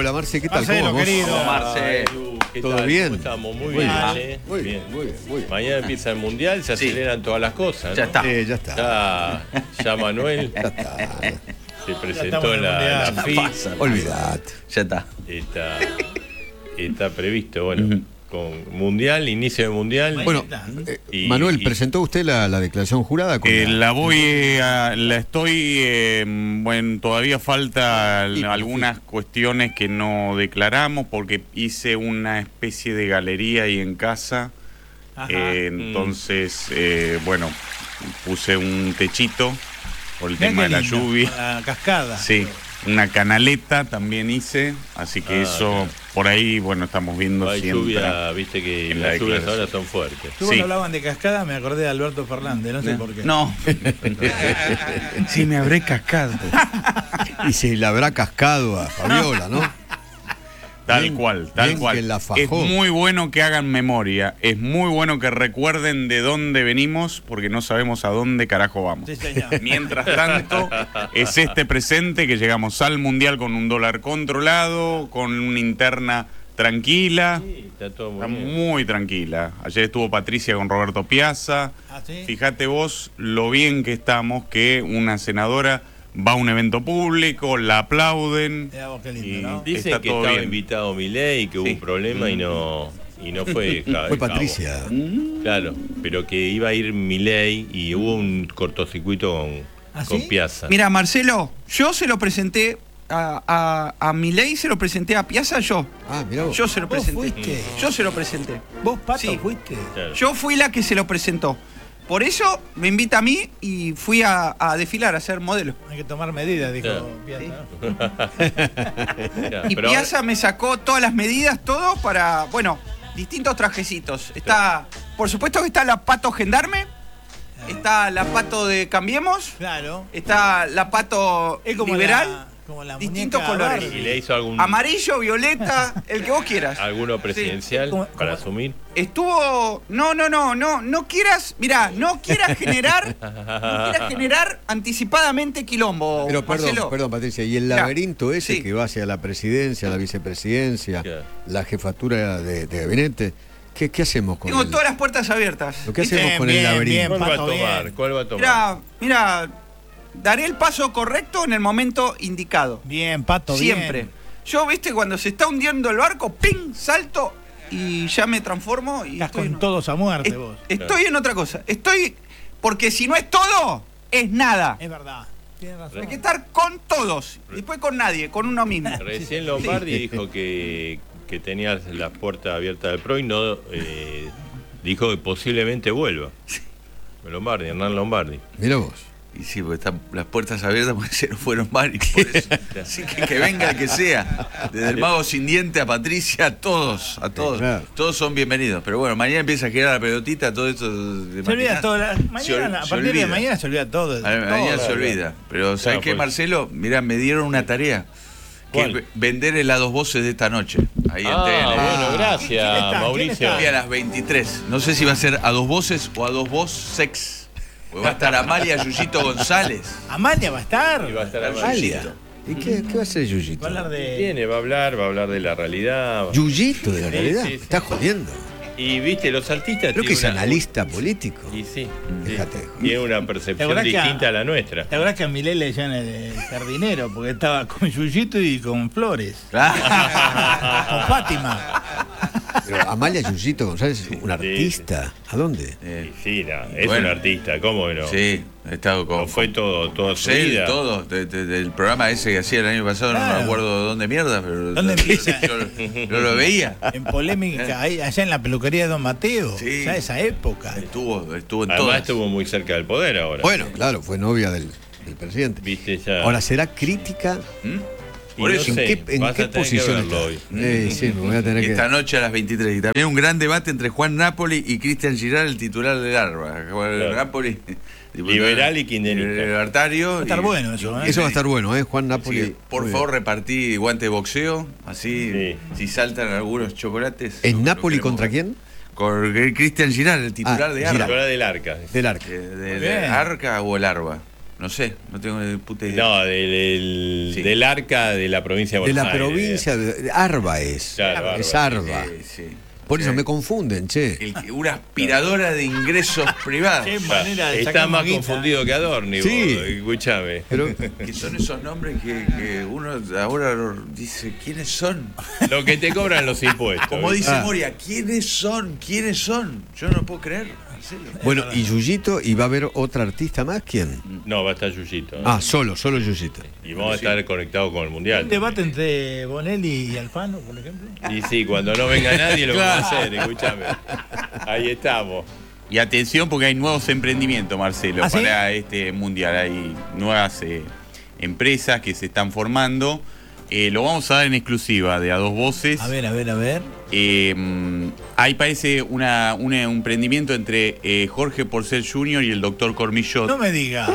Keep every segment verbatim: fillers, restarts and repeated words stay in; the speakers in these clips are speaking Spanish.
Hola, Marce, ¿qué tal? Marcelo, ¿Cómo vamos? querido. Marce. ¿Qué ¿Todo tal? bien? ¿Cómo estamos? Muy, Muy bien, bien. ¿eh? Muy bien, muy bien, muy bien. Mañana empieza el mundial, se Sí. aceleran todas las cosas, ¿no? Ya está. Eh, ya está. Ya, ya Manuel Ya está. se estamos presentó en en el la, la mundial. F I. Pasa. Olvidate. Ya está. Está, está previsto, bueno, Ujú. con mundial, inicio de mundial. Bueno, está. eh, Y- Manuel, y- ¿presentó usted la, la declaración jurada? Con Eh, la- la voy a, la estoy, eh, bueno, todavía falta Sí, algunas cuestiones que no declaramos porque hice una especie de galería ahí en casa. Ajá. Eh, entonces, eh, bueno, puse un techito por el Mirá tema qué de la lindo, lluvia. con La cascada. Sí, una canaleta también hice, así que Ah, eso claro. por ahí, bueno, estamos viendo Hay si lluvia, entra. viste que en la las lluvias declaración. ahora son fuertes. Tú Sí. cuando hablaban de cascada me acordé de Alberto Fernández, no sé por qué. No. Sí, me habré cascado. Y se le habrá cascado a Fabiola, ¿no? Tal Bien- cual, tal bien cual. que la fajó. Es muy bueno que hagan memoria, es muy bueno que recuerden de dónde venimos, porque no sabemos a dónde carajo vamos. Sí, señor. Mientras tanto, es este presente que llegamos al Mundial con un dólar controlado, con una interna tranquila, Sí, está todo muy está bien. muy tranquila. Ayer estuvo Patricia con Roberto Piazza. ¿Ah, sí? Fíjate vos lo bien que estamos, que una senadora va a un evento público, la aplauden. Mirá vos qué lindo, y ¿no? Dicen está que todo estaba bien. invitado Milei, que hubo Sí. un problema y no y no fue. Fue Patricia. Claro, pero que iba a ir Milei y hubo un cortocircuito con, ¿Ah, con sí? Piazza. Mira, Marcelo, yo se lo presenté a, a, a Milei, se lo presenté a Piazza, yo. Ah, mirá vos. Yo se lo ¿Vos presenté. fuiste? Yo se lo presenté. ¿Vos, Pato, Sí. fuiste? Claro. Yo fui la que se lo presentó. Por eso me invita a mí y fui a, a desfilar, a ser modelo. Hay que tomar medidas, dijo Claro. Piazza. Claro, Y pero Piazza me sacó todas las medidas, todo para, bueno, distintos trajecitos. Está, por supuesto que está la pato gendarme, está la pato de Cambiemos, Claro. está la pato Es como liberal, la, como la distintos muñeca colores. ¿y Barbie. le hizo algún amarillo, violeta, el que vos quieras. alguno presidencial ¿Cómo- para cómo- asumir? Estuvo, no, no, no, no, no quieras, mirá, no quieras generar, no quieras generar anticipadamente quilombo, Pero perdón, Marcelo. perdón, Patricia, y el Mirá, laberinto ese sí. que va hacia la presidencia, la vicepresidencia, Claro. la jefatura de, de gabinete, ¿qué, qué hacemos con Tengo el, todas las puertas abiertas. lo que ¿Viste? hacemos con Bien, el bien, laberinto? bien. ¿Cuál va a Pato, tomar? bien. ¿Cuál va a tomar? Mira, mira, daré el paso correcto en el momento indicado. Bien, Pato, Siempre. bien. Yo, viste, cuando se está hundiendo el barco, ¡ping! Salto y ya me transformo y Estás estoy, con en, todos a muerte es- vos. estoy en otra cosa. Estoy. Porque si no es todo, es nada. Es verdad. Tienes razón. Hay que estar con todos. Después con nadie, con uno mismo. Recién Lombardi dijo que, que tenías las puertas abiertas del P R O y no eh, dijo que posiblemente vuelva. Lombardi, Hernán Lombardi. Mira vos. Y sí, porque están las puertas abiertas porque se nos fueron varios, por eso. Así que que venga el que sea. Desde el mago sin diente a Patricia, a todos, a todos. claro. Todos son bienvenidos. Pero bueno, mañana empieza a girar la pelotita, todo esto. de Se olvida mañana. todo. la- Se mañana, ol- a se partir de olvida. mañana se olvida todo. A ver, mañana Todo. se olvida. Pero ¿sabes Claro, qué, pues. Marcelo? Mira, me dieron una tarea. Que ¿Cuál? es ve- vender el a dos voces de esta noche. Ahí en Ah, T N. bueno, ¿Quién gracias, está? ¿Quién Mauricio. está? Hoy a las veintitrés. No sé si va a ser a dos voces o a dos voz sex. Porque va a estar Amalia Yuyito González. Amalia va a estar. Y va a estar Amalia. Amalia. ¿Y qué, qué va a hacer Yuyito? Va a hablar de. Viene, va a hablar, va a hablar de la realidad. Yuyito de la Sí, realidad. sí, sí. Está jodiendo. Y viste, los artistas Creo que es tienen una- analista político. Y sí, sí. Déjate de joder. Tiene una ¿Te percepción acordás que a- distinta a la nuestra. ¿Te acordás que a Milei le decían el, el jardinero? Porque estaba con Yuyito y con Flores. Con Fátima. Pero Amalia Yuyito González es un artista. ¿A dónde? Eh, Y sí, no, es Bueno. un artista, ¿cómo no? Sí, he estado con. No fue todo, toda su Él, vida. todo, de- de- del programa ese que hacía el año pasado, no Claro. me acuerdo dónde mierda, pero ¿Dónde empieza? yo, yo lo veía. En polémica, ahí, allá en la peluquería de Don Mateo. Sí. Ya esa época. Estuvo, estuvo en Además todas. estuvo muy cerca del poder ahora. Bueno, claro, fue novia del, del presidente. Viste ya. Ahora, ¿será crítica? ¿Mm? Y Por no eso, ¿En sé, qué, en vas a qué tener que posición verlo está? hoy. Eh, sí, me voy a tener que... Esta noche a las veintitrés. Y también un gran debate entre Juan Napoli y Cristian Girard, el titular del ARBA. Juan Claro. Napoli, diputado Liberal y kirchnerista. libertario. Va a estar y- bueno eso, ¿eh? Eso va a estar bueno, ¿eh? Juan Así Napoli. que, por muy favor, bien. repartí guante de boxeo. Así, Sí. si saltan algunos chocolates. ¿En lo- lo Napoli queremos contra ver. quién? Con Cristian Girard, el titular Ah, de Girard. ARBA. Ahora del arca. Del arca. Eh, de, Muy de bien. Arca o el ARBA. No sé, no tengo ni puta idea. No, del, del, Sí. del Arca de la provincia de De Buenos la Aires. provincia de Arba es. Claro, es Arba. Arba. Eh, sí. Por eso Sí. me confunden, che. El que- una aspiradora de ingresos privados. Qué Ya, manera de está sacar más guita. confundido que Adorni, Sí. vos, escuchame. Pero Que son esos nombres que, que uno ahora dice, ¿quiénes son? Lo que te cobran los impuestos. Como ¿viste? dice Ah. Moria, ¿quiénes son? ¿Quiénes son? Yo no puedo creer, en serio. bueno, y Yuyito, ¿y va a haber otra artista más? ¿Quién? No, va a estar Yuyito. ¿eh? Ah, solo, solo Yuyito. Y vamos a estar conectados con el Mundial. Un debate entre Bonelli y Alfano, por ejemplo. Y sí, cuando no venga nadie lo vamos a hacer, escúchame. Ahí estamos. Y atención porque hay nuevos emprendimientos, Marcelo, ¿Ah, sí? para este mundial. Hay nuevas eh, empresas que se están formando. Eh, lo vamos a dar en exclusiva de A Dos Voces. A ver, a ver, a ver. Eh, ahí parece una, un emprendimiento entre eh, Jorge Porcel junior y el doctor Cormillot, No me diga.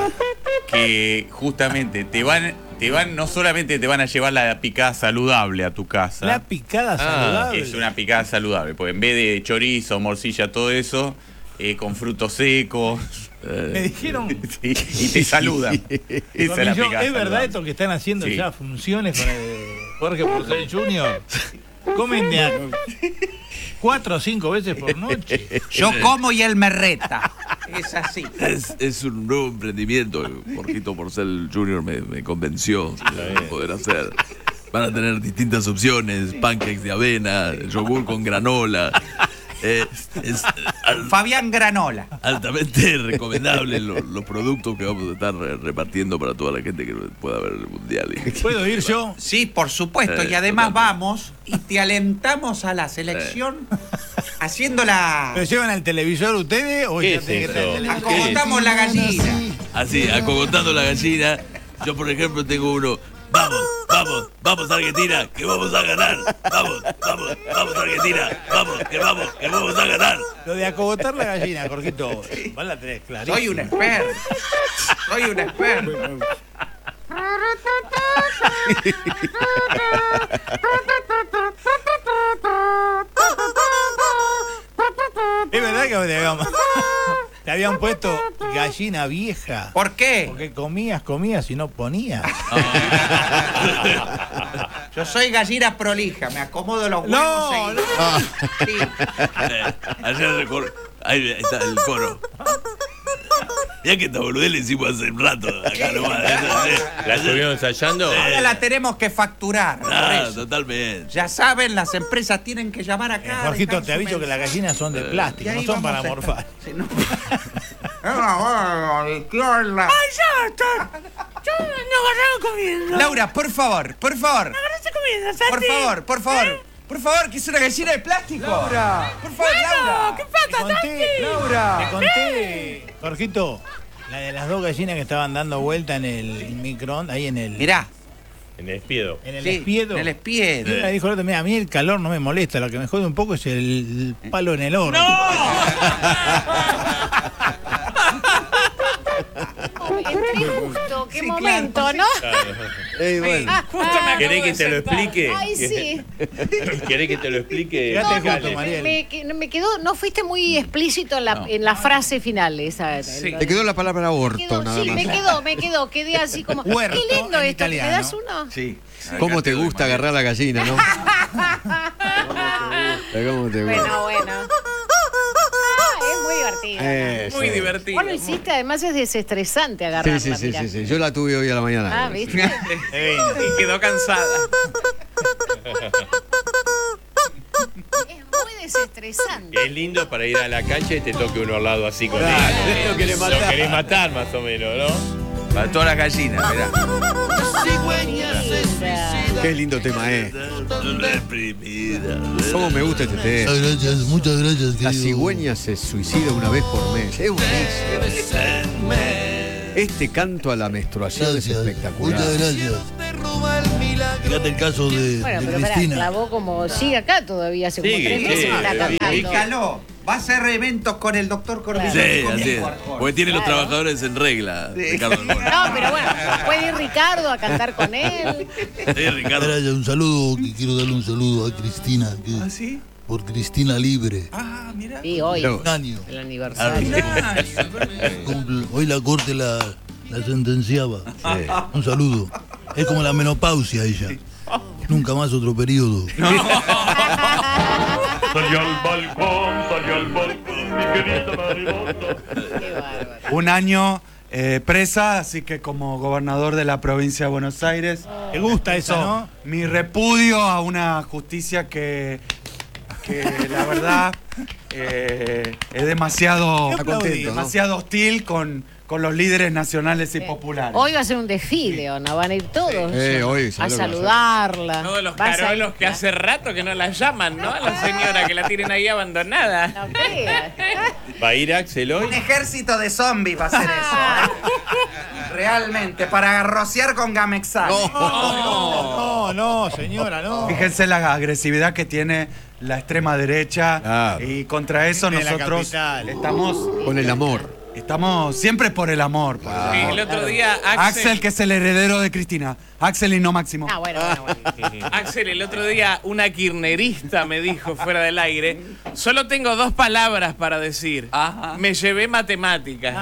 que justamente te van, te van, no solamente te van a llevar la picada saludable a tu casa. La picada Ah, saludable. Es una picada saludable, porque en vez de chorizo, morcilla, todo eso, eh, con frutos secos. Me dijeron. Sí, y te saludan. Esa es la Cormillo, picada ¿es verdad saludable. esto que están haciendo Sí. ya funciones con el Jorge Porcel junior? Comen de a cuatro o cinco veces por noche. Yo como y él me reta. Es así. Es, es un nuevo emprendimiento. Jorgito Porcel junior me, me convenció de poder hacer. Van a tener distintas opciones: pancakes de avena, yogur con granola. Eh, es al- Fabián Granola. altamente recomendable lo- los productos que vamos a estar re- repartiendo para toda la gente que pueda ver el mundial. Y- ¿Puedo ir yo? Sí, por supuesto. Eh, Y además totalmente. vamos y te alentamos a la selección haciéndola. ¿Pero llevan al televisor ustedes o ¿Qué ya es tiene que estar el eso? televisor? Acomodamos la gallina. Así, acogotando la gallina. Yo, por ejemplo, tengo uno. Vamos, vamos, vamos Argentina, que vamos a ganar. Vamos, vamos, vamos Argentina, vamos, que vamos, que vamos a ganar. Lo de acogotar la gallina, Jorgito, vos la tenés clarísima. Soy un experto. Soy un experto. Es verdad que te habían, te habían puesto gallina vieja. ¿Por qué? Porque comías, comías y no ponías. Yo soy gallina prolija, me acomodo los huevos. No, seguidos. Sí. Eh, ayer recor- ahí está el coro. Ya que esta boludez le hicimos hace un rato, acá nomás. ¿La estuvieron ensayando? Ahora la tenemos que facturar. por Ah, eso. totalmente. Ya saben, las empresas tienen que llamar Eh, acá. Jorgito, dejar te su aviso que las mensaje. gallinas son de Y plástico, ahí no son vamos para a estar. morfar. Sí, no. ¡Ay, qué hola! ¡Ay, ya está! Yo no agarraba comiendo. Laura, por favor, por favor. Agarraste comiendo, Santi. Por favor, por favor. Por favor, que es una gallina de plástico. Laura. Por favor, Laura. ¿Qué Te pasa, conté, Santi? Laura. te conté, Jorgito, la de las dos gallinas que estaban dando vuelta en el microondas, ahí en el, Mirá. En el espiedo. en el Sí, espiedo. en el espiedo. Y me dijo el otro, mira, a mí el calor no me molesta, lo que me jode un poco es el palo en el horno. Entré justo, qué Sí, momento, claro, ¿no? Eh, bueno. Justo me acabo ¿Querés que de te lo sentar. explique? Ay, sí. ¿Querés que te lo explique? Quédate No, justo, me- Mariel. me, que- me quedó, no fuiste muy explícito en la, en la frase final esa. lo- Te quedó la palabra me orto, quedó- nada sí, más. me quedó, me quedó, quedé así como. Huerto qué lindo en esto, ¿me italiano. das uno? Sí. ¿Cómo Acá te doy, gusta María. agarrar la gallina, no? ¿Cómo te gusta? Bueno, bueno. Ah, es muy divertido. Eso. Muy divertido. Bueno, hiciste, además es desestresante agarrarla. Sí, sí, sí, mirá. sí, sí. Yo la tuve hoy a la mañana. Ah, ¿viste? Y quedó cansada. Es muy desestresante. Es lindo para ir a la cancha y te toque uno al lado así con Claro, él. lo querés matar. Lo querés matar más o menos, ¿no? Para todas las gallinas, mirá. Qué lindo tema es. Reprimida. ¿Cómo me gusta este tema? Gracias, muchas gracias, La querido. cigüeña se suicida una vez por mes. Es buenísimo. Este canto a la menstruación Gracias, es espectacular. muchas gracias. Fíjate el caso de, Bueno, de pero pará, Cristina. clavó como. Sigue acá todavía, hace como Sigue, tres meses sigue, que está sigue. cantando. Y caló. Va a hacer eventos con el doctor Cormillot. Sí, y así es. conmigo, Arjona. Porque tiene los Claro. trabajadores en regla, Ricardo Arjona. No, pero bueno, puede ir Ricardo a cantar con él. Sí, Ricardo. Gracias, un saludo, que quiero darle un saludo a Cristina, que ¿Ah, sí? por Cristina Libre. Ah, mirá. Sí, hoy, No. Un año. el aniversario. Cumple- hoy la corte la, la sentenciaba. Sí. Un saludo. Es como la menopausia ella. Nunca más otro periodo. Salió al balcón, salió al balcón, mi querida mariposa. Qué bárbaro. Un año eh, presa, así que como gobernador de la provincia de Buenos Aires, ¿Te gusta eso, no? mi repudio a una justicia que, que la verdad eh, es demasiado, Está contento, ¿no? demasiado hostil con, con los líderes nacionales y populares. Hoy va a ser un desfile, ¿o no? Van a ir todos Eh, hoy, a ¿sabes lo que va a saludarla. Todos los Vas a ir- carolos que hace rato que no la llaman, ¿no? A la señora que la tienen ahí abandonada. No creas. ¿Va a ir Axel hoy? Un ejército de zombies va a hacer eso. Realmente, para rociar con Gamexal. No, no, señora, no. Fíjense la agresividad que tiene la extrema derecha. Claro. Y contra eso De la nosotros capital. estamos, Con el amor. estamos siempre por el amor. por el Sí, amor. el otro día Axel, Axel, que es el heredero de Cristina. Axel y no Máximo. Ah, bueno, bueno, bueno. Axel, el otro día una kirchnerista me dijo fuera del aire, solo tengo dos palabras para decir. Ajá. Me llevé matemáticas.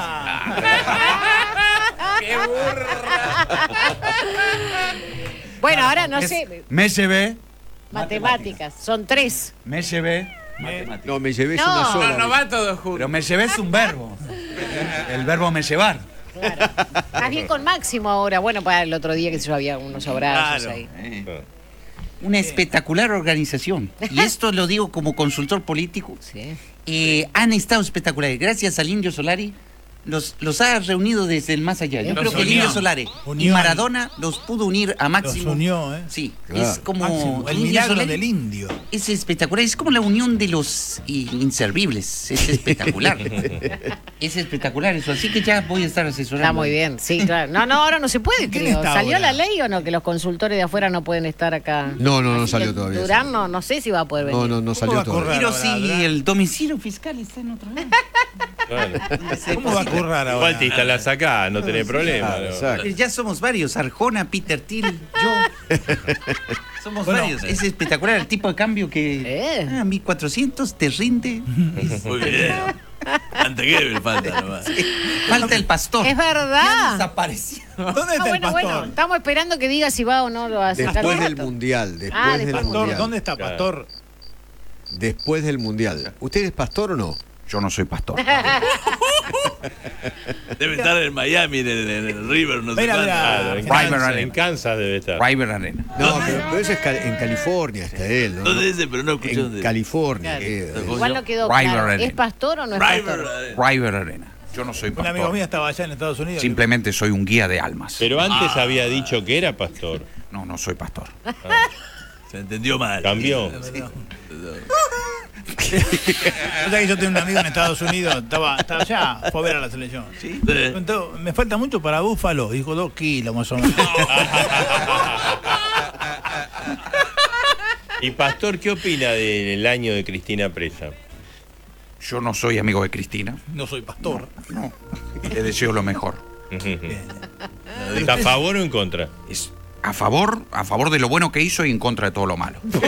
¡Qué burra! Bueno, ahora no Es- sé. Me llevé. Matemáticas. Son tres. Me llevé. No, me llevé No. una No, sola. no va todo junto. Pero me llevé es un verbo. El verbo me llevar. Claro. Más bien con Máximo ahora. Bueno, para el otro día que yo había unos abrazos Claro. ahí. Una espectacular organización. Y esto lo digo como consultor político. Sí. Eh, han estado espectaculares. Gracias al Indio Solari, los, los ha reunido desde el más allá. Yo Los creo que el unió. Indio Solari y Unió. Maradona los pudo unir a Máximo. Los unió, ¿eh? Sí, Claro. es como Máximo, el Indio milagro Solari del indio. es espectacular. Es como la unión de los i- inservibles. Es espectacular. Es espectacular eso. Así que ya voy a estar asesorando. Está muy bien, sí, claro. No, no, ahora no se puede, ¿Quién creo. está ¿Salió ahora? la ley o no? Que los consultores de afuera no pueden estar acá. No, no, no Así salió que todavía. Durán no, no sé si va a poder venir. No, no, no ¿Cómo va salió a todavía. correr? Pero Ahora, si ¿verdad? el domicilio fiscal está en otro lado. Claro. ¿Cómo va a currar ahora? Igual te instalás acá, no tenés problema. Claro, ¿no? exacto. Ya somos varios, Arjona, Peter Thiel, yo. Somos Bueno, varios. Es espectacular el tipo de cambio que... Eh. Ah, mil cuatrocientos te rinde. Es- Muy bien. Antegebel falta nomás. Falta el pastor. Es Ya verdad. desapareció. ¿Dónde Ah, está el bueno, pastor? bueno, estamos esperando que diga si va o no lo hace. Después del mundial. Después Ah, del después. Pastor, mundial. ¿dónde está Pastor? Después del mundial. ¿Usted es pastor o no? Yo no soy pastor. Debe estar en Miami, en el, en el River, no sé Mira, cuánto. mira. Claro, en, River Kansas, Arena. en Kansas debe estar. River Arena. No, pero, pero eso es cal- en California, está él, ¿no? ¿Dónde dice? Pero no escuché En dónde. California. Claro. queda. Igual no quedó River claro. Arena. ¿Es pastor o no es River. pastor? River Arena. Yo no soy Un amigo pastor. mío estaba allá en Estados Unidos. Simplemente soy un guía de almas. Pero antes había dicho que era pastor. No, no soy pastor. Se entendió mal. Cambió. O sea que yo tengo un amigo en Estados Unidos, estaba, estaba allá, fue a ver a la selección. Sí. Entonces, me falta mucho para Búfalo, dijo dos kilos más o menos. ¿Y Pastor qué opina del año de Cristina presa? Yo no soy amigo de Cristina. No soy pastor. No. Le deseo lo mejor. ¿Está a favor o en contra? Es a favor, a favor de lo bueno que hizo y en contra de todo lo malo. Muy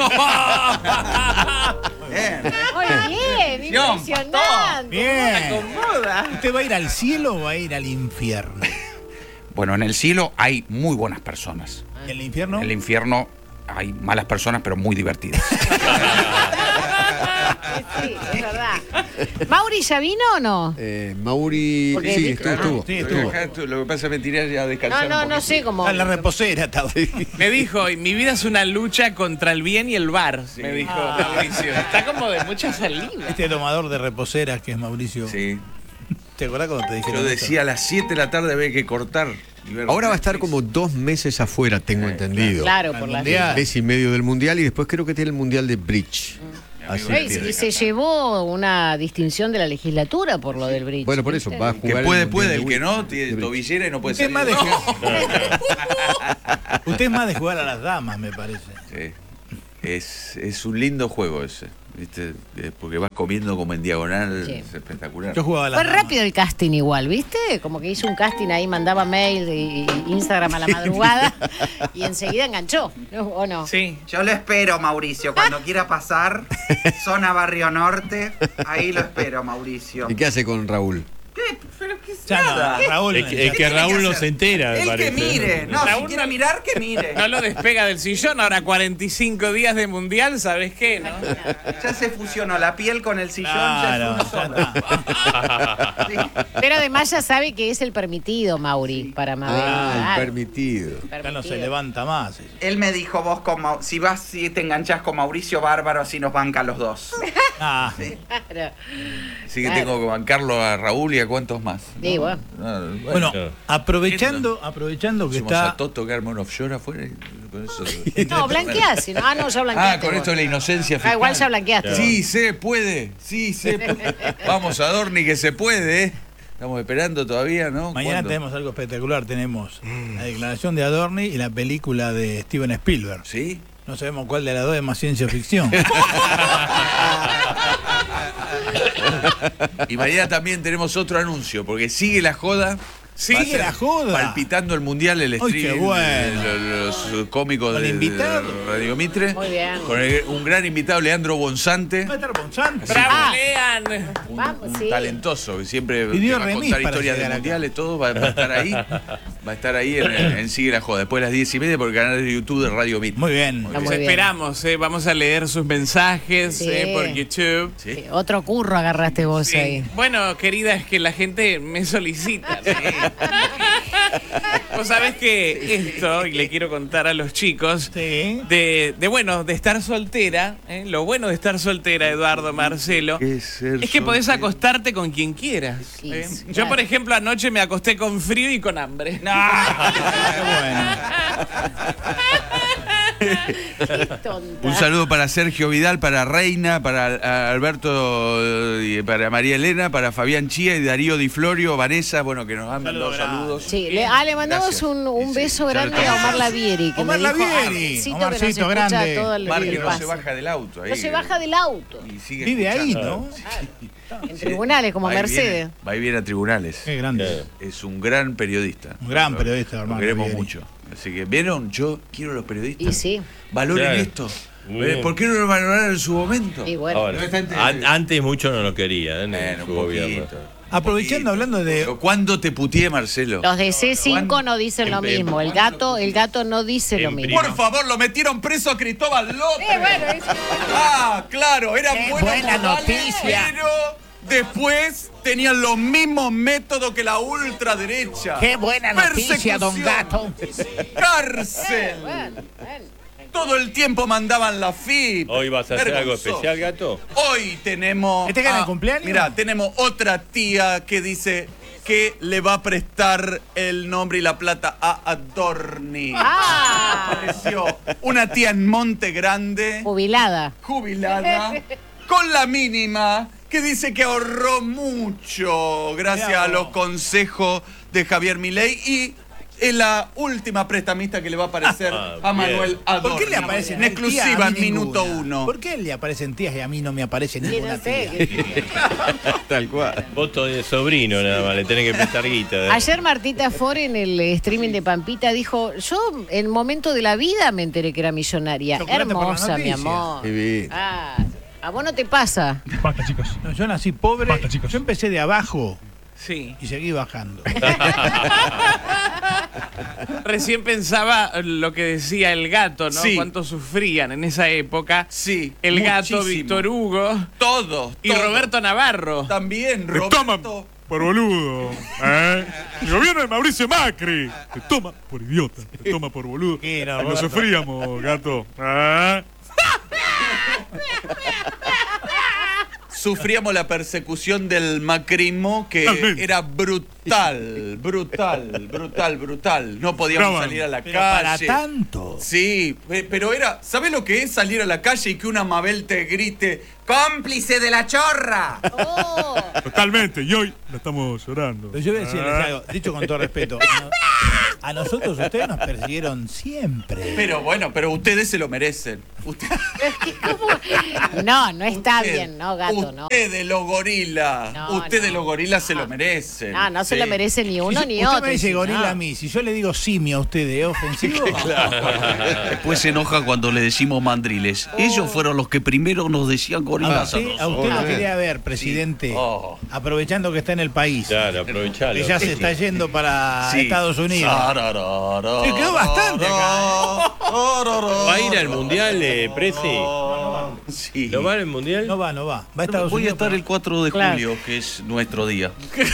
bien, impresionante. Bien. Acomoda. ¿Usted va a ir al cielo o va a ir al infierno? Bueno, en el cielo hay muy buenas personas. ¿Y en el infierno? En el infierno hay malas personas, pero muy divertidas. Sí, es verdad. ¿Mauri ya vino o no? Eh, Mauri. Porque Sí, vi- estuvo, estuvo. Sí, estuvo. estuvo. Lo que pasa es que me tiré ya a No, descansar. no, un no poquito. sé cómo. Ah, en la reposera estaba. Me dijo, y mi vida es una lucha contra el bien y el bar, me dijo Ah. Mauricio. Está como de mucha salida. Este domador de reposeras que es Mauricio. Sí. ¿Te acordás cuando te dijeron Yo eso? decía a las siete de la tarde había que cortar. y ver Ahora va a estar Netflix. como dos meses afuera, tengo entendido. Claro, Al por la mundial. Mes y medio del mundial y después creo que tiene el mundial de bridge. Así Ey, que- y se llevó una distinción de la legislatura por lo del bridge. Bueno, por eso va a Que jugar. puede, el puede. mundial El de que bridge. no, tiene De bridge. tobillera y no puede Usted es, más salir. de jugar... Usted es más de jugar a las damas, me parece. Sí. Es, es un lindo juego ese. ¿Viste? Eh, Porque vas comiendo como en diagonal. Sí. Es espectacular. Yo jugaba a las Fue damas. rápido el casting igual, ¿viste? Como que hizo un casting ahí, mandaba mail y, y Instagram a la madrugada y enseguida enganchó, ¿no? ¿O no? Sí. Yo lo espero, Mauricio. Cuando quiera pasar, zona Barrio Norte, ahí lo espero, Mauricio. ¿Y qué hace con Raúl? ¿Qué? Pero qué Ya nada. no, Raúl. Es que, es que Raúl no se entera, me El que parece. mire. No, Raúl si quiere no- mirar, que mire. No lo despega del sillón, ahora cuarenta y cinco días de mundial, ¿sabes qué, no? Ya se fusionó la piel con el sillón, Claro, ya es uno ya solo. Sí. Pero además ya sabe que es el permitido, Mauri, para Mabel. Ah, el Claro, permitido. Ya no se permitido. levanta más. Él me dijo, vos con Mau- si vas, si te enganchás con Mauricio Bárbaro, así nos bancan los dos. Ah, Claro. Así que Claro. tengo que bancarlo a Raúl y a cuántos más. Sí, bueno. No, bueno, Claro. aprovechando, aprovechando que Fuimos a está. Toto que arma un offshore afuera. y con eso- No, blanqueás. si no- Ah, no, ya Ah, blanqueaste. con vos. esto de la inocencia fiscal. Ah, igual ya blanqueaste. Sí, se puede. Sí, se puede. Vamos a Dorni que se puede, ¿eh? Estamos esperando todavía, ¿no? Mañana ¿Cuándo? tenemos algo espectacular. Tenemos la declaración de Adorni y la película de Steven Spielberg. ¿Sí? No sabemos cuál de las dos es más ciencia ficción. Y mañana también tenemos otro anuncio, porque sigue la joda. Sigue Va a ser la joda. Palpitando el mundial, el Uy, streaming. qué bueno. de los, los cómicos Con de, invitado. de Radio Mitre. Muy bien. Con el- un gran invitado, Leandro Bonzante. Va a estar Bonzante. ¡Bravo, Ah. Lean! Un, Vamos, un sí. talentoso que siempre Pidió que va a remis contar para historias de llegar acá. mundiales, todo va, va a estar ahí. Va a estar ahí en, en Sigue la Joda. Después de las diez y media por el canal de YouTube de Radio Mitre. Muy bien. Está Los muy bien. esperamos, ¿eh? Vamos a leer sus mensajes Sí. ¿eh? por YouTube. ¿Sí? Sí, otro curro agarraste vos Sí. ahí. Bueno, querida, es que la gente me solicita. Vos sabés que esto, y le quiero contar a los chicos, Sí. de, de bueno, de estar soltera, ¿eh? Lo bueno de estar soltera, Eduardo, Marcelo, ¿Qué es ser es que podés soltero? acostarte con quien quieras. Sí, ¿eh? sí, Yo, claro. por ejemplo, anoche me acosté con frío y con hambre. Qué bueno. Qué tonta. Un saludo para Sergio Vidal, para Reina, para a- Alberto, y para María Elena, para Fabián Chía y Darío Di Florio, Vanessa, bueno, que nos han mandado Saludo grande. saludos. Sí, le, ah, le mandamos Gracias. un, un Sí, beso ya lo grande a tenemos. Omar Lavieri. Que Omar me dijo, Lavieri, Omarcito, que nos Omarcito escucha grande. todo el, Mar el que no pase. se baja del auto. Ahí, No se baja del auto. y sigue Vive ahí, escuchando. ¿no? En tribunales, como Va y Mercedes. viene, va y viene a tribunales. Qué grande. Es un gran periodista. Un gran Lo- periodista, Lo hermano, queremos Lavieri. mucho. Así que, ¿vieron? Yo quiero a los periodistas. Y sí, Valoren Claro. esto. Muy Eh, bien. ¿Por qué no lo valoraron en su momento? y bueno. Ahora, an- antes mucho no lo quería ¿eh? en Bueno, su un gobierno. poquito. Aprovechando, hablando de. Pero ¿cuándo te puteé, Marcelo? Los de C cinco no dicen lo en- en- mismo. El gato, el gato no dice lo en mismo. Por favor, lo metieron preso a Cristóbal López. Sí, bueno, eso- Ah, claro, eran Qué buenos buena modales, noticia. pero después tenían los mismos métodos que la ultraderecha. Qué buena noticia, don Gato. Cárcel. Bueno, bueno. Todo el tiempo mandaban la F I P. ¿Hoy vas a hacer algo Vergonzoso. especial, gato? Hoy tenemos. ¿Este que era a- el cumpleaños? Mira, tenemos otra tía que dice que le va a prestar el nombre y la plata a Adorni. Ah, Apareció una tía en Monte Grande, jubilada. jubilada, con la mínima, que dice que ahorró mucho gracias Mirá a vos. los consejos de Javier Milei y es la última prestamista que le va a aparecer Ah, a bien. Manuel Adorni. ¿Por qué le aparecen en exclusiva tías, a en mí minuto ninguna? uno? ¿Por qué le aparecen tías y a mí no me aparece Sí, ninguna no sé. tía? que- Tal cual. Voto de sobrino nada más, le tenés que prestar guita. ¿eh? Ayer Martita Ford en el streaming de Pampita dijo, yo en momento de la vida me enteré que era millonaria. Chocolate por la Hermosa, mi noticia. amor. Divino. Ah, a vos no te pasa. Basta, chicos. No, yo nací pobre. Basta, chicos. Yo empecé de abajo Sí. y seguí bajando. Recién pensaba lo que decía el gato, ¿no? Sí. Cuánto sufrían en esa época. Sí, El gato, muchísimo. Víctor Hugo Todos. y todos. Roberto Navarro. También, Te toman Roberto. por boludo. ¿eh? El gobierno de Mauricio Macri te toma por idiota, te toma por boludo. Qué no, Y lo Roberto. sufríamos, gato. ¿eh? Sufríamos la persecución del macrismo que Totalmente. era brutal, brutal, brutal, brutal. No podíamos Bravo. salir a la Pero para calle. tanto. Sí, pe- pero era, ¿sabés lo que es salir a la calle y que una Mabel te grite cómplice de la chorra? Oh, Totalmente. Y hoy la estamos llorando. Pero yo voy a decirles ¿eh? algo, dicho con todo respeto. no- a nosotros ustedes nos persiguieron siempre. Pero bueno, pero ustedes se lo merecen. Usted, No, no está Usted- bien, no, gato, no. usted de los gorilas. No, usted no. de los gorilas se lo merece. No, no se Sí. lo merece ni uno Si ni usted otro. me dice Sí, gorila no. a mí, si yo le digo simio a usted, ¿es ofensivo? Después se enoja cuando le decimos mandriles. Ellos fueron los que primero nos decían A gorilas a usted, a nosotros. usted lo quería ver, presidente, Oh. aprovechando que está en el país, Claro, aprovechalo. que ya se está yendo para Sí. Estados Unidos. Sararara, Se quedó bastante acá, ¿Va a ir al mundial, eh, Presi? Sí. ¿No va al mundial? No va, no va. Va a Estados Voy a Unidos. estar el cuatro de Claro. julio, que es nuestro día.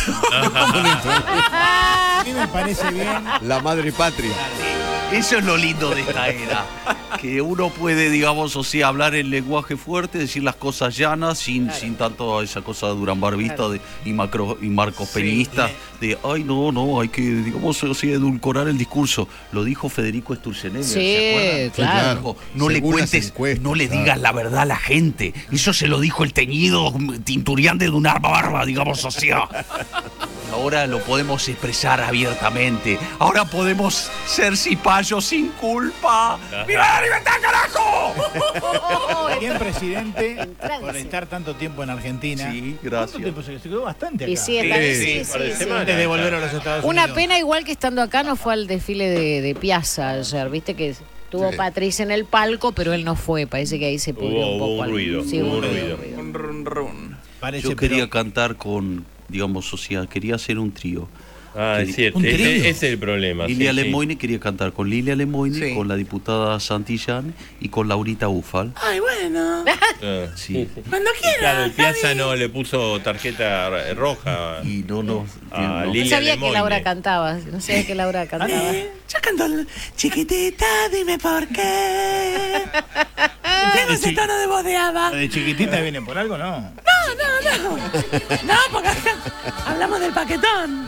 A mí me parece bien. La madre patria. Eso es lo lindo de esta era. Que uno puede, digamos, o sea, hablar en lenguaje fuerte, decir las cosas llanas, sin, sin tanto esa cosa durambarbista de, y, macro, y marcos peñistas, de, ay, no, no, hay que, digamos, o sea, edulcorar el discurso. Lo dijo Federico Sturzenegger, Sí, ¿se acuerdan? claro. Dijo, no le Según las cuentes, encuestas, no le claro. digas la verdad a la gente. Eso se lo dijo el teñido Tinturián de una barba, digamos, o sea. Ahora lo podemos expresar abiertamente. Ahora podemos ser cipayos sin culpa. ¡Viva la libertad, carajo! Bien, presidente, Entrance. por estar tanto tiempo en Argentina. Sí, ¿Cuánto gracias. tiempo se se quedó bastante acá? Y sí, está bien, sí, par de sí, sí. semanas. Antes de volver a los Estados Una Unidos. pena, igual que estando acá, no fue al desfile de, de Piazza ayer. Viste que tuvo Sí. Patricia en el palco, pero él no fue. Parece que ahí se pudrió Hubo- un poco. hubo un algo. ruido, Sí, hubo hubo un un ruido. ruido. Un run run. Parece, Yo quería pero- cantar con, digamos, o sea, quería hacer un trío. Ah, es cierto. Un Ese, trío. ese es el problema. Lilia sí, sí. Lemoine quería cantar con Lilia Lemoine, Sí. con la diputada Santillán y con Laurita Ufal. Ay, bueno. Ah. Sí. Cuando quiera. Claro, el Piazza no le puso tarjeta r- roja Y no, no. a no. No Lilia sabía que Lemoine. Laura cantaba. No sabía que Laura cantaba. Yo canto el chiquitita, dime por qué. Tengo ese tono de voz de ¿Lo Ava. de chiquitita viene por algo? No. No, no, no. No, porque acá hablamos del paquetón.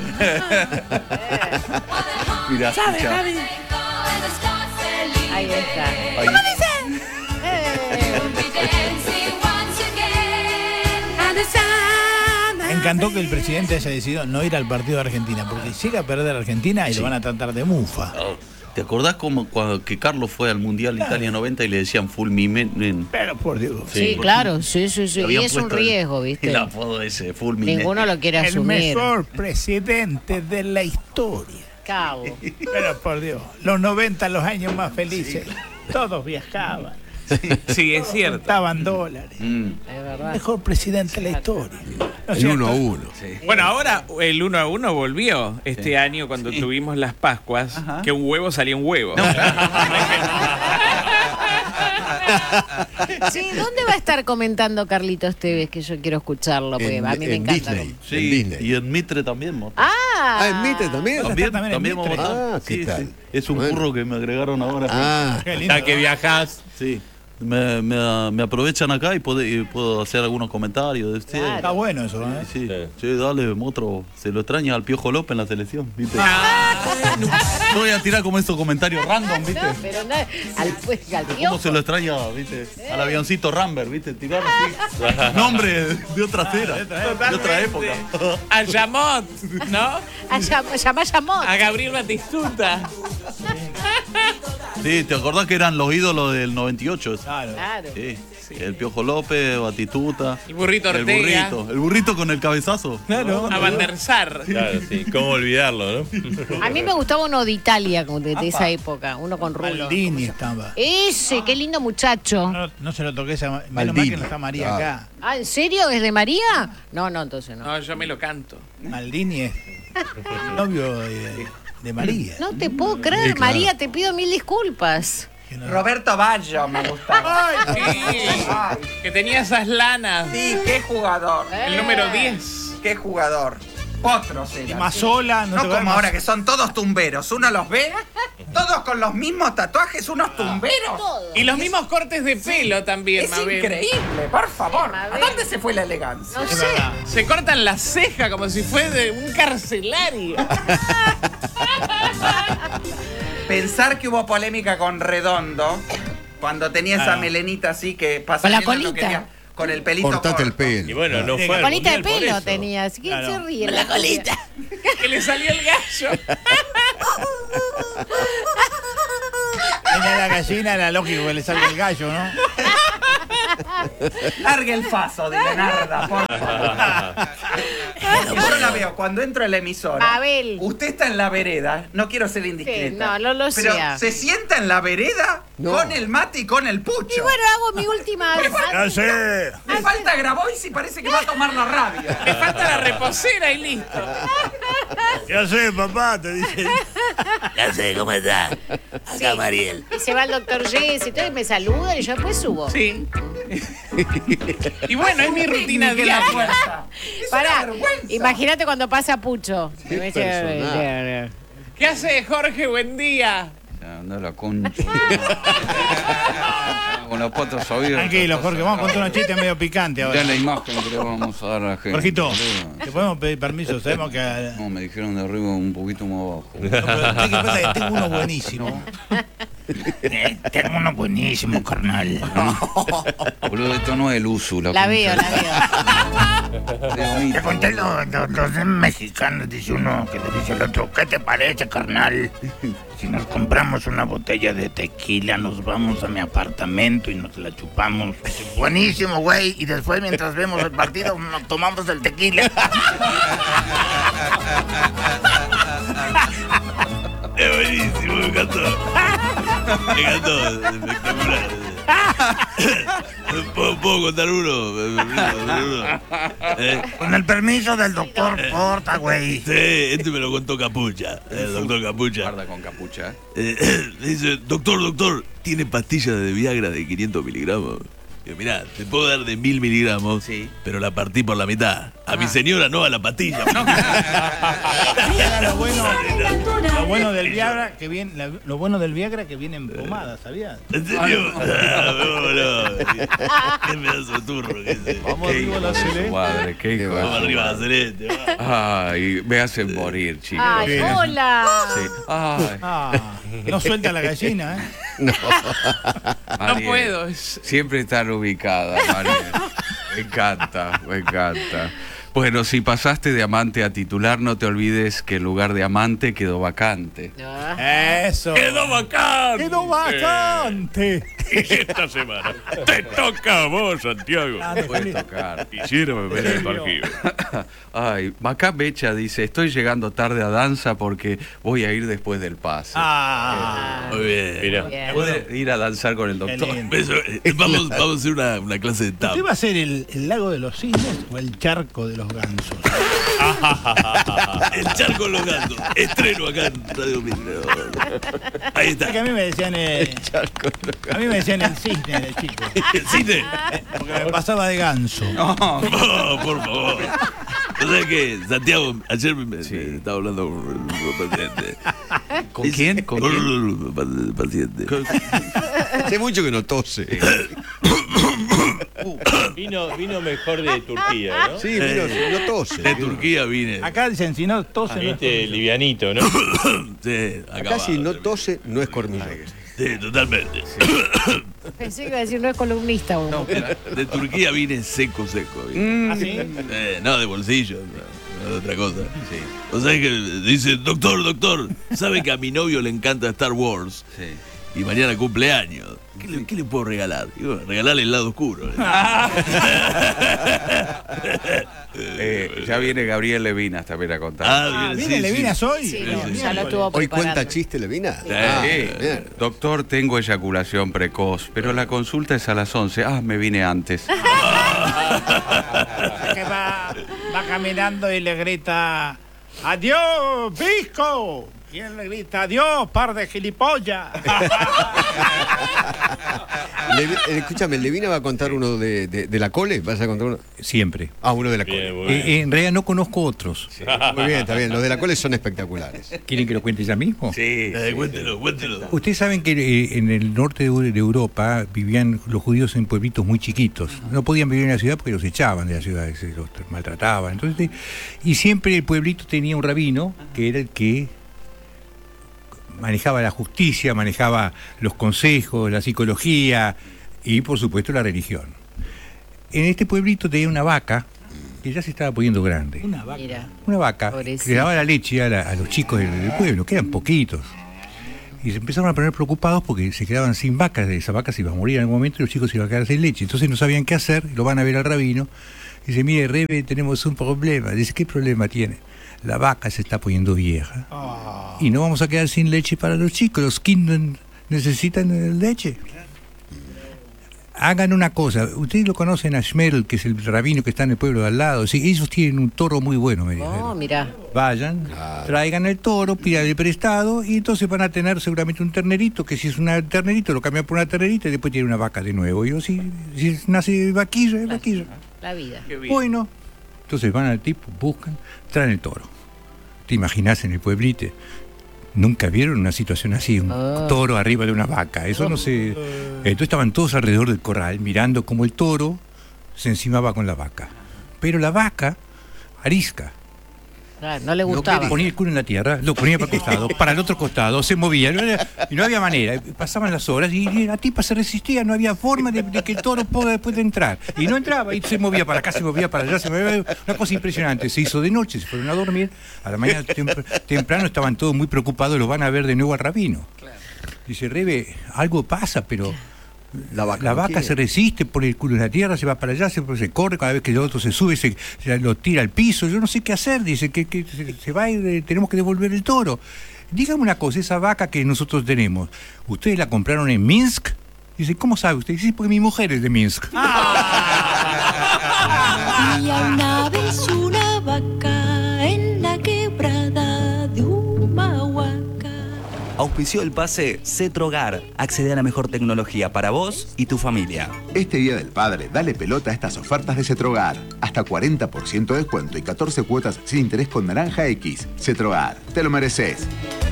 Mirá, ¿Sabes, escuchá. Javi? Ahí está. Ahí. ¿Cómo dicen? Eh, Me encantó que el presidente haya decidido no ir al partido de Argentina, porque llega a perder Argentina y Sí. lo van a tratar de mufa. ¿Te acordás cómo cuando que Carlos fue al Mundial Italia noventa y le decían full minen? Pero por Dios. sí, claro, sí, sí, sí. Y es un riesgo, ¿viste? El apodo ese, full minen. Ninguno lo quiere El asumir. mejor presidente de la historia. Cabo. Pero por Dios, los noventa, los años más felices, todos viajaban, Sí, es cierto. estaban dólares. Mm. Es verdad. Mejor presidente de la historia. ¿No es El cierto? uno a uno. Bueno, ahora el uno a uno volvió este año cuando tuvimos las Pascuas, Ajá. que un huevo salía un huevo. Sí, ¿dónde va a estar comentando Carlitos Tevez? Que yo quiero escucharlo, porque En, a mí me en encanta. Disney. Sí, En Disney. y en Mitre también. ¿no? Ah, Ah, en Mitre también. También, también en también Mitre. vamos a estar. Ah, ¿qué Sí, tal? sí. Es un Bueno. curro que me agregaron ahora. Ah, Qué lindo. Ya que viajás. Sí. Me, me, me aprovechan acá y puedo, y puedo hacer algunos comentarios de usted. Claro. Está bueno eso, ¿eh? Sí. Sí. Che, dale, Motro. Se lo extraña al Piojo López en la selección, ¿viste? Ah. No voy a tirar como estos comentarios random, ¿viste? no, pero no, al, pues, al ¿Cómo piojo. se lo extraña, viste? Al avioncito Rambert, ¿viste? Tirar así. Nombre de otra era, de otra época. A Yamot, ¿no? A Yam- Llamá Yamot. A Gabriel Batistuta. Sí, ¿te acordás que eran los ídolos del noventa y ocho? Claro. Claro. Sí. El Piojo López, Batistuta. El burrito El Ortega. burrito. El burrito con el cabezazo. Claro. A Van der Sar. Claro, sí. ¿Cómo olvidarlo, no? A mí me gustaba uno de Italia, como de, de esa época, uno con rulo. Maldini estaba. Ese, qué lindo muchacho. No, no se lo toqué esa. Menos mal Maldini. que no está María Claro. acá. Ah, ¿en serio? ¿Es de María? No, no, entonces no. No, yo me lo canto. Maldini es novio de, de María. No te puedo creer, Sí, claro. María, te pido mil disculpas. Que no- Roberto Baggio me gustaba. Sí, que tenía esas lanas. Sí, qué jugador. El número diez. Qué jugador. Otros Y eran. más sola, no, No te como acuerdas? ahora que son todos tumberos. Uno los ve, todos con los mismos tatuajes, unos tumberos. Y los mismos cortes de pelo también, Es Mabel. increíble, por favor. ¿A Mabel. dónde se fue la elegancia? No Es sé. verdad. Se cortan la ceja como si fuera de un carcelario. Pensar que hubo polémica con Redondo cuando tenía esa Claro. melenita así que Con la Pasarela colita. no quería- con el pelito cortate el corto. Y pelo. bueno, no Sí, fue al Colita de mundial por pelo eso. tenía, así que Claro. se ríe. La colita. Que le salió el gallo. tenía la gallina, era lógico que le salga el gallo, ¿no? Largue el faso de Leonarda, por favor. Yo la veo cuando entro en la emisora. Abel. Usted está en la vereda, no quiero ser indiscreta. Sí, no, no lo Pero sea. se sienta en la vereda No. con el mate y con el pucho. Y bueno, hago mi última. Ya sé. Me falta Grabois y parece que va a tomar la radio. Me falta la reposera y listo. Ya sé, papá, te dice. Ya sé, ¿cómo estás? Acá Mariel. Y se va el doctor Jess y todo, y me saludan y yo después subo. Sí. Y bueno, es mi rutina Que la diaria. fuerza. Es Pará, una vergüenza. imagínate cuando pasa Pucho. Qué personaje. ¿Qué hace Jorge? Buen día. Anda la concha. Con las patas abiertas. Tranquilo, Jorge, vamos a contar unos chistes medio picantes ahora. Ya la imagen que le vamos a dar a la gente. Jorgito, ¿te podemos pedir permiso? Sabemos que. No, me dijeron de arriba un poquito más abajo. No, pero ¿qué pasa? Que tengo uno buenísimo. Eh, tengo uno buenísimo, carnal. Boludo, esto no es el uso. La veo, la veo. Te conté los, los, los mexicanos, dice uno, que le dice el otro, ¿qué te parece, carnal? Si nos compramos una botella de tequila, nos vamos a mi apartamento y nos la chupamos. Dice, buenísimo, güey. Y después, mientras vemos el partido, nos tomamos el tequila. Es buenísimo, me encantó. Me encantó, espectacular. ¿Puedo, puedo contar uno? uno? ¿Eh? Con el permiso del doctor Porta, güey. Sí, este me lo contó Capucha, el doctor Capucha. Guarda con capucha. Eh, dice, doctor, doctor, ¿tiene pastillas de Viagra de quinientos miligramos? Digo, mirá, te puedo dar de mil miligramos, Sí. pero la partí por la mitad. A mi señora no, a la pastilla. Lo bueno, lo bueno del Viagra que viene, la- lo bueno del Viagra que viene en pomada, ¿sabías? ¿En serio? Ah, no, no. Qué pedazo de turro que es. Vamos arriba la celeste. Madre, qué Vamos arriba a la celeste. va. Ay, me hacen morir, chicos. Ay, hola. Sí. Ay, Ah, no suelta la gallina, ¿eh? No Mariel, puedo. es- Siempre están ubicadas, Mariel. Me encanta, me encanta. Bueno, si pasaste de amante a titular, no te olvides que el lugar de amante quedó vacante. Eso. ¡Quedó vacante! ¡Quedó bastante! Y esta semana te toca a vos, Santiago. Puede tocar. Quisiera beber el parquío. Ay, Macá Becha dice, estoy llegando tarde a danza porque voy a ir después del pase. Ah, Muy bien. Mira. Bien. ¿Puede ir a danzar con el qué doctor? lindo. Eso, eh, vamos, vamos a hacer una, una clase de tap. ¿Usted va a ser el, el lago de los cisnes o el charco de los gansos? El charco de los gatos. Estreno acá en Radio Mitre. Ahí Es que está. a mí me decían el, a mí me decían el cisne de chico, ¿El cine? porque me pasaba de ganso. Oh, por favor. ¿No sabes qué? Santiago, ayer me, me estaba hablando con un paciente. ¿Con quién? ¿Con Con quién? un paciente. Hace mucho que no tose. Vino, vino mejor de Turquía, ¿no? Sí, mira, no tose. De Turquía vine. Acá dicen, si no tose, no es Viste, cornillo. livianito, ¿no? Sí, Acá si no tose, no es cornillo. Sí, totalmente. Pensé que iba a decir no es columnista. uno. De Turquía vine seco, seco. vine. ¿Ah, sí? Eh, no, de bolsillo, no, no de otra cosa. Sí. O sea que dice, doctor, doctor, ¿sabe que a mi novio le encanta Star Wars? Sí. Y mañana cumpleaños. ¿Qué le, qué le puedo regalar? Y bueno, regalarle el lado oscuro. Eh, ya viene Gabriel Levinas también a contar. Ah, ¿viene Levinas hoy? Sí, no, sí, ya sí. lo tuvo ¿Hoy preparando. cuenta chiste Levina? Sí. Ah, bien. Doctor, tengo eyaculación precoz, pero la consulta es a las once. Ah, me vine antes. Que va, va caminando y le grita, ¡adiós, Visco! Y él le grita, ¡adiós, par de gilipollas! Levi- eh, escúchame, Levina va a contar uno de, de, de la cole. ¿Vas a contar uno? Siempre. Ah, uno de la Bien, cole. muy bien. Eh, en realidad no conozco otros. Muy bien, está bien. Los de la cole son espectaculares. ¿Quieren que lo cuente ya mismo? Sí. Eh, cuéntelo, cuéntelo. Ustedes saben que eh, en el norte de Eu- de Europa vivían los judíos en pueblitos muy chiquitos. No podían vivir en la ciudad porque los echaban de la ciudad, se los maltrataban. Entonces, y siempre el pueblito tenía un rabino que era el que manejaba la justicia, manejaba los consejos, la psicología y por supuesto la religión. En este pueblito tenía una vaca que ya se estaba poniendo grande. Una vaca. Mira. Una vaca Pobrecita. que le daba la leche a, la- a los chicos del, del pueblo, que eran poquitos. Y se empezaron a poner preocupados porque se quedaban sin vacas, esa vaca se iba a morir en algún momento y los chicos se iban a quedar sin leche. Entonces no sabían qué hacer, lo van a ver al rabino. Dice, mire, Rebe, tenemos un problema. Dice, ¿qué problema tiene? La vaca se está poniendo vieja. Oh. Y no vamos a quedar sin leche para los chicos. Los kindern necesitan leche. Hagan una cosa. Ustedes lo conocen a Shmerl, que es el rabino que está en el pueblo de al lado. Sí, ellos tienen un toro muy bueno, me dijeron. Oh, mirá. Vayan, claro. Traigan el toro, pidan el prestado y entonces van a tener seguramente un ternerito, que si es un ternerito lo cambian por una ternerita y después tienen una vaca de nuevo. Y yo, si, si nace vaquilla, es vaquilla. La vida. Bueno, entonces van al tipo, buscan, traen el toro. ¿Te imaginas en el pueblito? Nunca vieron una situación así, un oh. toro arriba de una vaca. Eso no se... Entonces estaban todos alrededor del corral mirando cómo el toro se encimaba con la vaca. Pero la vaca, arisca. Claro, no le gustaba. No, ponía el culo en la tierra, lo ponía para el costado, para el otro costado, se movía, no era, y no había manera. Pasaban las horas y la tipa se resistía, no había forma de, de que el toro pueda después de entrar. Y no entraba, y se movía para acá, se movía para allá, se movía, una cosa impresionante. Se hizo de noche, se fueron a dormir, a la mañana tempr temprano estaban todos muy preocupados, lo van a ver de nuevo al rabino. Claro. Dice, Rebe, algo pasa, pero... La vaca, la vaca se resiste, pone el culo en la tierra, se va para allá, se, se corre, cada vez que el otro se sube, se, se lo tira al piso. Yo no sé qué hacer, dice que, que se, se va y tenemos que devolver el toro. Dígame una cosa, esa vaca que nosotros tenemos, ¿ustedes la compraron en Minsk? Dice, ¿cómo sabe usted? Dice, porque mi mujer es de Minsk. Había una vez una vaca en la quebrada de Humahuaca. Auspició el pase Cetrogar. Accede a la mejor tecnología para vos y tu familia. Este Día del Padre, dale pelota a estas ofertas de Cetrogar. Hasta cuarenta por ciento de descuento y catorce cuotas sin interés con Naranja X. Cetrogar, te lo mereces.